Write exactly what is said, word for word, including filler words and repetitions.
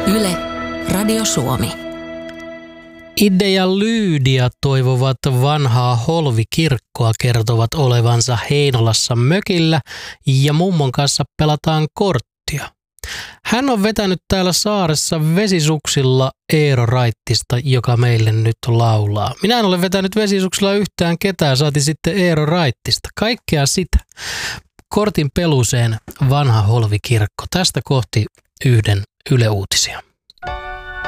Yle, Radio Suomi. Ide ja Lyydia toivovat vanhaa Holvikirkkoa, kertovat olevansa Heinolassa mökillä ja mummon kanssa pelataan korttia. Hän on vetänyt täällä saaressa vesisuksilla Eero Raittista, joka meille nyt laulaa. Minä en ole vetänyt vesisuksilla yhtään ketään, saati sitten Eero Raittista. Kaikkea sitä. Kortin peluseen vanha Holvikirkko. Tästä kohti yhden Yle Uutisia.